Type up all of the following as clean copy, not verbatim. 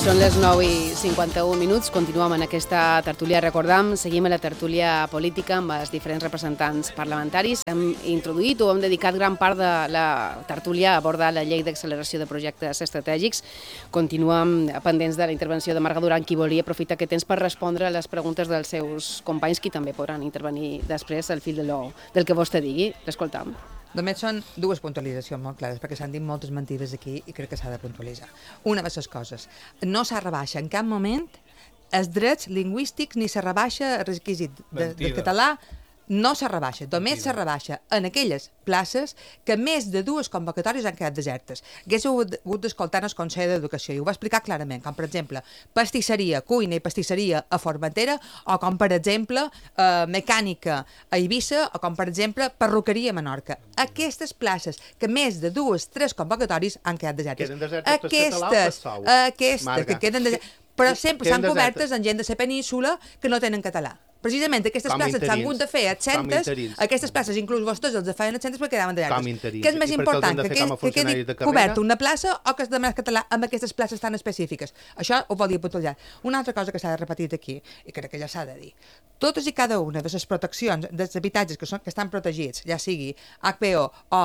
Són les 9:51, continuem en aquesta tertúlia. Recordam, seguim a la tertúlia política amb els diferents representants parlamentaris. Hem introduït o hem dedicat gran part de la tertúlia a abordar la llei d'acceleració de projectes estratègics. Continuem pendents de la intervenció de Marga Duran, qui volia aprofitar aquest temps per respondre a les preguntes dels seus companys, qui també podran intervenir després al fil del que vostè digui. L'escoltam. Només són dues puntualitzacions molt clares, perquè s'han dit moltes mentides aquí i crec que s'ha de puntualitzar. Una de les coses, no s'ha rebaixa en cap moment els drets lingüístics ni se rebaixa el requisit del català, no se rebaixa, només se rebaixa en aquelles places que més de dues convocatòries han quedat desertes. Haguéssiu hagut d'escoltar el Consell d'Educació i ho va explicar clarament, com per exemple pastisseria, cuina i pastisseria a Formentera, o com per exemple mecànica a Eivissa, o com per exemple perruqueria a Menorca. Aquestes places que més de dues, tres convocatòries han quedat desertes. Queden desertes aquestes que queden desertes, però sempre s'han cobertes amb gent de la península que no tenen català. Precisament aquestes places s'han hagut de fer absentes, aquestes places inclús vostès els feien absentes perquè quedaven desertes. Què és més important, que quedi coberta una plaça o que es demana català amb aquestes places tan específiques? Això ho volia puntualitzar. Una altra cosa que s'ha de repetir aquí, i crec que ja s'ha de dir, totes i cada una de les proteccions dels habitatges que estan protegits, ja sigui HPO o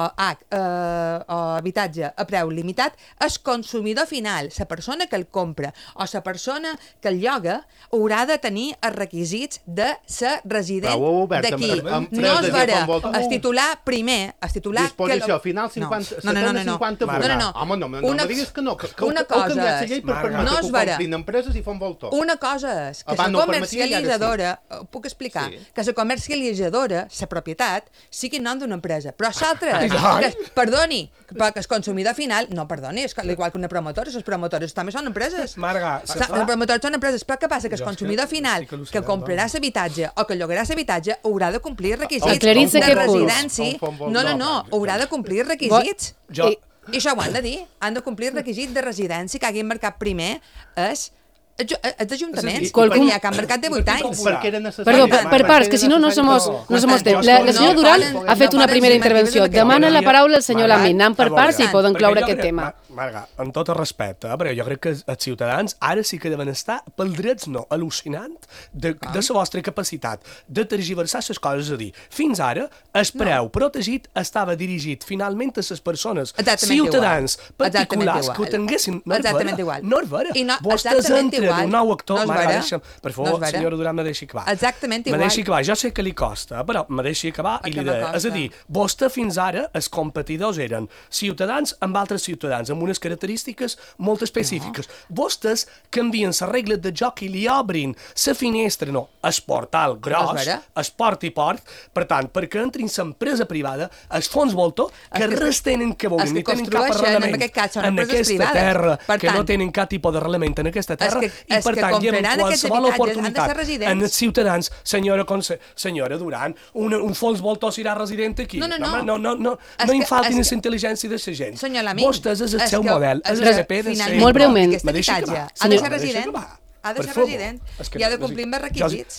habitatge a preu limitat, el consumidor final, la persona que el compra o la persona que el lloga, haurà de tenir els requisits de ser resident d'aquí. No es verà. El titular primer, el titular... Disposició final 50... No. Home, no me diguis que no. Una cosa és... No es verà. Empreses i fan voltor. Una cosa és que la comercialitzadora... Puc explicar? Que la comercialitzadora, la propietat, sigui en nom d'una empresa. Però l'altra... Perdoni, perquè el consumidor final... No, perdoni, és igual que una promotora. Les promotores també són empreses. Marga, les promotores són empreses. Però què passa? Que el consumidor final que comprarà l'habitatge o que llogarà l'habitatge haurà de complir requisits de residència. No, haurà de complir requisits. I això ho han de dir. Han de complir requisits de residència que hagin marcat primer els ajuntaments, perquè hi ha que han marcat de 8 anys. Perdó, per parts, que si no, no somos temps. La senyora Duran ha fet una primera intervenció. Demana la paraula al senyor Lamín. Anem per parts i poden cloure aquest tema. Marga, amb tot el respecte, però jo crec que els ciutadans ara sí que deuen estar pels drets al·lucinant de la vostra capacitat de tergiversar les coses. És a dir, fins ara el preu protegit estava dirigit finalment a les persones ciutadans particulars que ho tinguessin. No és vera. Vostès entren un nou actor... Per favor, senyora Duran, me deixi acabar. Exactament igual. Me deixi acabar. Jo sé que li costa, però me deixi acabar i li deia. És a dir, vostè fins ara els competidors eren ciutadans amb altres ciutadans, amb unes característiques molt específiques. Vostès canvien les regles de joc i li obrin la finestra, el portal gros, esport i port, per tant, perquè entrin l'empresa privada, els fons voltor, que res tenen que voler, ni tenen cap arrelament en aquesta terra, que no tenen cap tipus d'arrelament en aquesta terra, i per tant, hi ha qualsevol oportunitat en els ciutadans. Senyora Duran, un fons voltor serà resident aquí. No infaltin la intel·ligència de la gent. Vostès és el seu model, és el PP de ser... Molt breument. Ha de ser resident. Ha de ser resident i ha de complir amb requisits.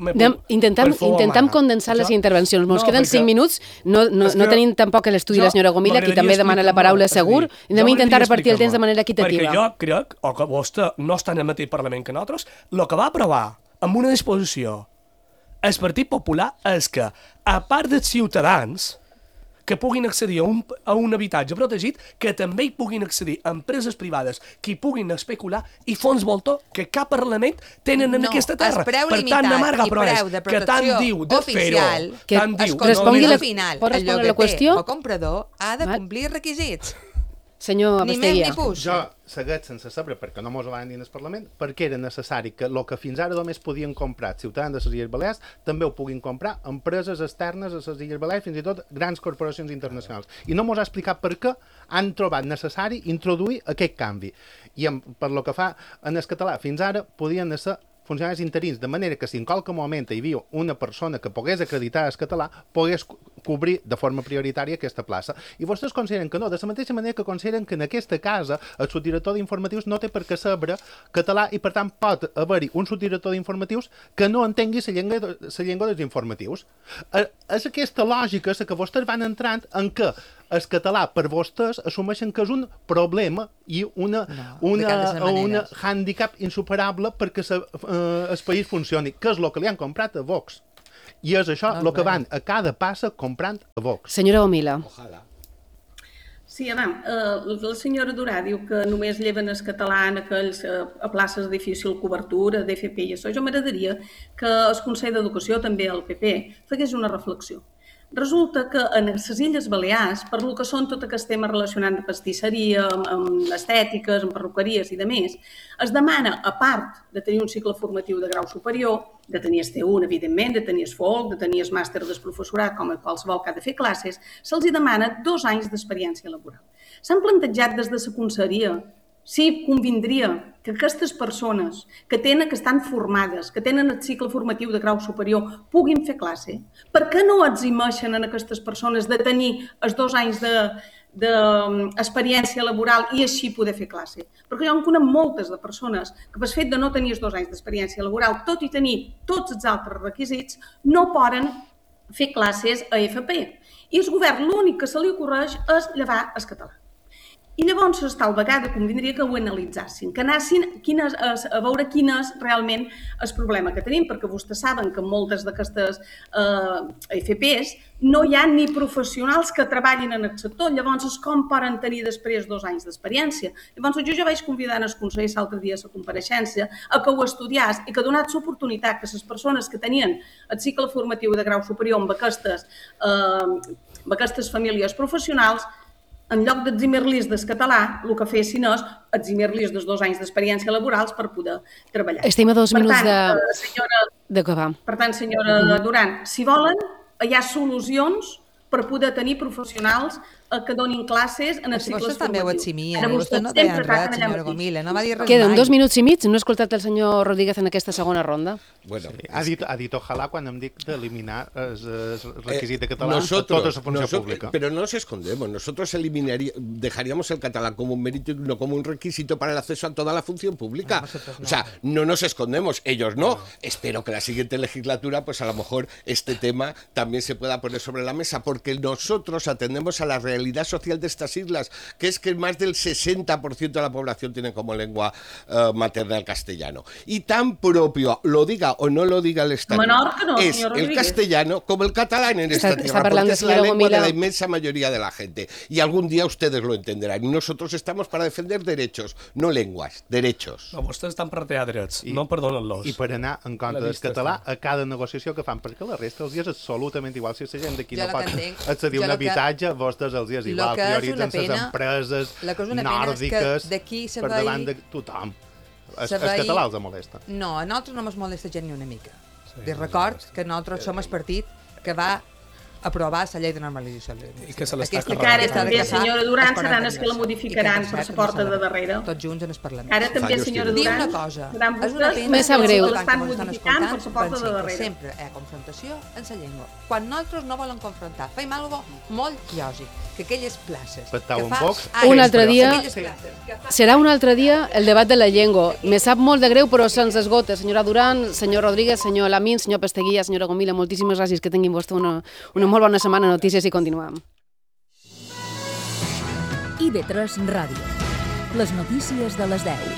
Intentem condensar les intervencions. Ens queden 5 minuts. No tenim tampoc a l'estudi la senyora Gomila, qui també demana la paraula segur. Hem d'intentar repartir el temps de manera equitativa. Perquè jo crec, o que vostè no està en el mateix Parlament que nosaltres, el que va aprovar amb una disposició el Partit Popular és que, a part dels ciutadans que puguin accedir a un habitatge protegit, que també hi puguin accedir empreses privades que hi puguin especular i fons voltor que cap Parlament tenen en aquesta terra. Per tant, la Marga Proes, que tant diu de fer-ho, tant diu que el final, el llogater o comprador ha de complir requisits. Senyor Bastegui. Jo segueix sense saber, perquè no mos ho van dir en el Parlament, perquè era necessari que el que fins ara només podien comprar ciutadans de les Illes Balears també ho puguin comprar empreses externes a les Illes Balears, fins i tot grans corporacions internacionals. I no mos ha explicat per què han trobat necessari introduir aquest canvi. I per lo que fa en el català, fins ara podien ser funcionaris interins, de manera que si en qualque moment hi havia una persona que pogués acreditar el català, pogués cobrir de forma prioritària aquesta plaça. I vostès consideren que no, de la mateixa manera que consideren que en aquesta casa el subdirector d'informatius no té per què saber català i per tant pot haver-hi un subdirector d'informatius que no entengui la llengua dels informatius. És aquesta lògica la que vostès van entrant en què el català per vostès assumeixen que és un problema i un hàndicap insuperable perquè el país funcioni, que és el que li han comprat a Vox. I és això el que van a cada passa comprant a Vox. Senyora Omila. Ojalà. Sí, la senyora Durà diu que només lleven el català en aquells a places de difícil cobertura, d'FP i això. Jo m'agradaria que el Consell d'Educació, també el PP, fegués una reflexió. Resulta que en les Illes Balears, per lo que són tot aquest tema relacionat amb pastisseria, amb estètiques, amb perruqueries i demés, es demana, a part de tenir un cicle formatiu de grau superior, de tenir el T1, evidentment, de tenir el FOLC, de tenir el màster del professorat, com a qualsevol que ha de fer classes, se'ls demana 2 anys d'experiència laboral. S'han plantejat des de la conselleria si convindria que aquestes persones que estan formades, que tenen el cicle formatiu de grau superior, puguin fer classe. Per què no eximeixen a aquestes persones de tenir els 2 anys d'experiència laboral i així poder fer classe? Perquè jo en conec moltes de persones que pel fet de no tenir els 2 anys d'experiència laboral, tot i tenir tots els altres requisits, no poden fer classes a FP. I el govern l'únic que se li ocorreix és llevar el català. I llavors, tal vegada, convindria que ho analitzassin, que anessin a veure quin és realment el problema que tenim, perquè vostès saben que en moltes d'aquestes FPs no hi ha ni professionals que treballin en el sector, llavors com poden tenir després 2 anys d'experiència? Llavors jo ja vaig convidar el conseller l'altre dia a la compareixença a que ho estudiàs i que donat l'oportunitat que les persones que tenien el cicle formatiu de grau superior amb aquestes famílies professionals, en lloc d'eximir-los del català, el que fessin és eximir-los dels 2 anys d'experiència laborals per poder treballar. Estem a 2 minuts d'acabar. Per tant, senyora Duran, si volen, hi ha solucions per poder tenir professionals que donin classes en els cicles formatius. També ho eximien, vostè no deia res, senyora Gomila, no va dir res mai. Queden 2 minuts i mig, no he escoltat el senyor Rodríguez en aquesta segona ronda. Bueno, sí, ha dit ojalà quan em dic d'eliminar el requisit de català a tota la funció pública. Pero no nos escondemos, nosotros dejaríamos el catalán como un mérito y no como un requisito para el acceso a toda la función pública. O sea, no nos escondemos, ellos no. Espero que la siguiente legislatura, pues a lo mejor este tema también se pueda poner sobre la mesa, porque nosotros atendemos a la realidad social de estas islas, que es que más del 60% de la población tiene como lengua materna el castellano. Y tan propio, lo diga o no lo diga el Estado, es el castellano como el catalán en esta tierra, porque es la lengua de la inmensa mayoría de la gente. Y algún día ustedes lo entenderán. Y nosotros estamos para defender derechos, no lenguas, derechos. No, vostès estan per retallar drets, no perdonen-los. I per anar en contra del català a cada negociació que fan, perquè la resta els dies és absolutament igual. Si la gent d'aquí no pot accedir a un habitatge, vostès els dies igual, prioritzen les empreses nòrdiques per davant de tothom. El català els molesta. No, a nosaltres no ens molesta gent ni una mica. Li record que nosaltres som el partit que va aprovar la llei de normalització. I que se l'està carregant. Que ara també, senyora Duran, seran els que la modificaran per la porta de darrere. Tots junts en el Parlament. Ara també, senyora Duran, una cosa, és una pena que l'estan modificant per la porta de darrere. Sempre hi ha confrontació en la llengua. Quan nosaltres no volen confrontar, fem alguna cosa molt lògic, que aquelles places que fa... Un altre dia, serà un altre dia el debat de la llengua. Me sap molt de greu, però se'ns esgota. Senyora Duran, senyor Rodríguez, senyor Lamín, senyor Pesteguilla, senyora Gomila, moltíssimes gràcies, que tinguin vostè una molt bona setmana de notícies i continuem. IB3 Ràdio. Les notícies de les 10.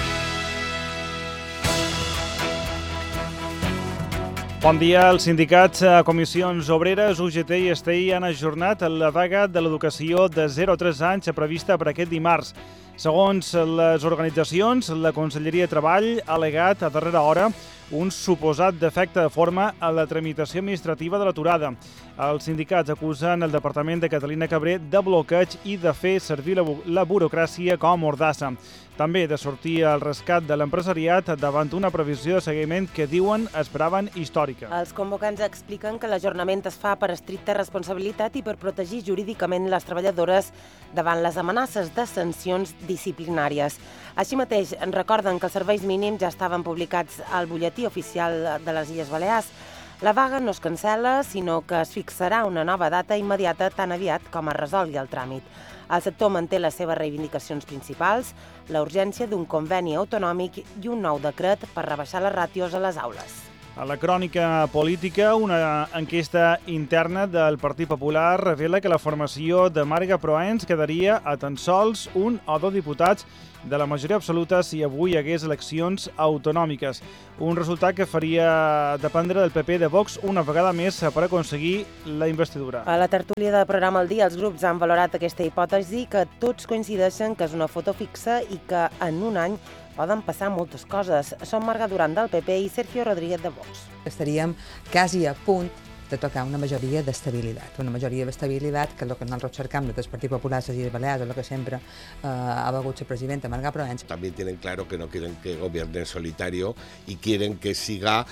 Bon dia. Els sindicats, comissions obreres, UGT i STI han ajornat la vaga de l'educació de 0 a 3 anys prevista per aquest dimarts. Segons les organitzacions, la Conselleria de Treball ha al·legat a darrera hora un suposat defecte de forma a la tramitació administrativa de l'aturada. Els sindicats acusen el Departament de Catalina Cabré de bloqueig i de fer servir la burocràcia com a mordassa. També de sortir al rescat de l'empresariat davant una previsió de seguiment que diuen esperaven històrica. Els convocants expliquen que l'ajornament es fa per estricta responsabilitat i per protegir jurídicament les treballadores davant les amenaces de sancions disciplinàries. Així mateix, recorden que els serveis mínims ja estaven publicats al butlletí oficial de les Illes Balears. La vaga no es cancel·la, sinó que es fixarà una nova data immediata tan aviat com es resolgui el tràmit. El sector manté les seves reivindicacions principals, la urgència d'un conveni autonòmic i un nou decret per rebaixar les ràtios a les aules. A la crònica política, una enquesta interna del Partit Popular revela que la formació de Marga Proens quedaria a tan sols 1 o 2 diputats de la majoria absoluta si avui hi hagués eleccions autonòmiques. Un resultat que faria dependre del PP de Vox una vegada més per aconseguir la investidura. A la tertúlia de programa al dia, els grups han valorat aquesta hipòtesi, que tots coincideixen que és una foto fixa i que en un any poden passar moltes coses. Són Marga Duran del PP i Sergio Rodríguez de Vox. Estaríem quasi a punt de tocar una majoria d'estabilitat. Una majoria d'estabilitat que és el que nosaltres cercam des del Partit Popular, les Illes Balears, el que sempre ha begut la presidenta Marga Proens. También tienen claro que no quieren que gobierne en solitario y quieren que siga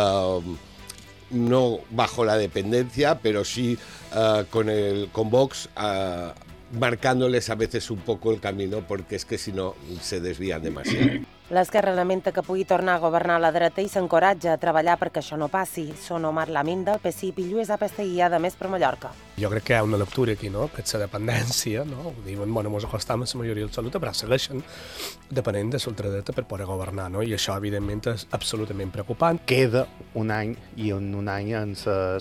no bajo la dependencia, pero sí con Vox marcándoles a veces un poco el camino, porque es que si no se desvían demasiado. L'Esquerra lamenta que pugui tornar a governar la dreta i s'encoratja a treballar perquè això no passi. Són Omar Lamin del PSIP i Lluís Apesteguià de Més per Mallorca. Jo crec que hi ha una lectura aquí, no?, que és la dependència, no? Diuen, bueno, mos acostam a la majoria absoluta, però segueixen depenent de l'ultradreta per poder governar, no? I això, evidentment, és absolutament preocupant. Queda un any, i en un any en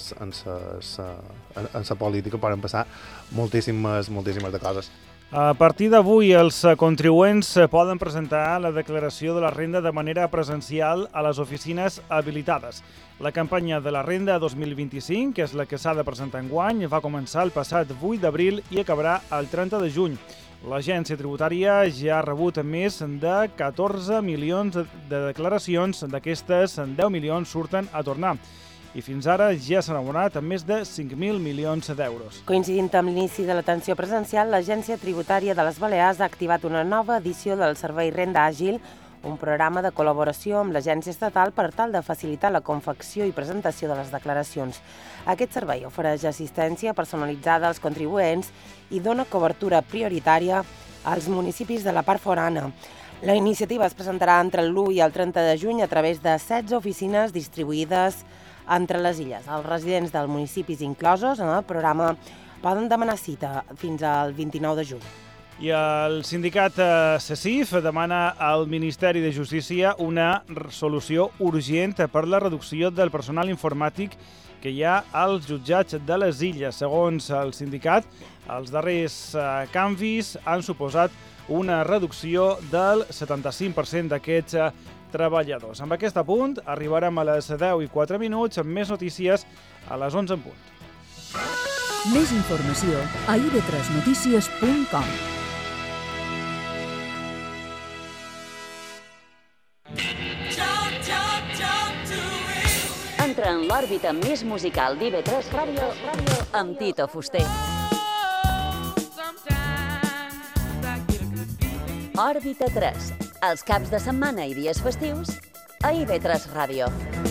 la política poden passar moltíssimes de coses. A partir d'avui, els contribuents poden presentar la declaració de la renda de manera presencial a les oficines habilitades. La campanya de la renda 2025, que és la que s'ha de presentar enguany, va començar el passat 8 d'abril i acabarà el 30 de juny. L'agència tributària ja ha rebut més de 14 milions de declaracions, d'aquestes 10 milions surten a tornar. I fins ara ja s'han abonat amb més de 5.000 milions d'euros. Coincidint amb l'inici de l'atenció presencial, l'Agència Tributària de les Balears ha activat una nova edició del Servei Renda Àgil, un programa de col·laboració amb l'Agència Estatal per tal de facilitar la confecció i presentació de les declaracions. Aquest servei ofereix assistència personalitzada als contribuents i dona cobertura prioritària als municipis de la part forana. La iniciativa es presentarà entre l'1 i el 30 de juny a través de 16 oficines distribuïdes entre les illes. Els residents dels municipis inclosos en el programa poden demanar cita fins al 29 de juny. I el sindicat CECIF demana al Ministeri de Justícia una solució urgent per la reducció del personal informàtic que hi ha als jutjats de les illes. Segons el sindicat, els darrers canvis han suposat una reducció del 75% d'aquests treballadors. Amb aquest apunt arribarem a les 10:04 amb més notícies a les 11 en punt. Més informació a ib3notícies.com. Entra en l'òrbita més musical d'IB3 Ràdio amb Tito Fuster. Òrbita 3, els caps de setmana i dies festius a IB3 Ràdio.